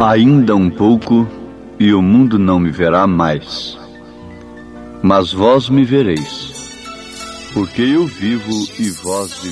Ainda um pouco, e o mundo não me verá mais. Mas vós me vereis, porque eu vivo e vós viveis.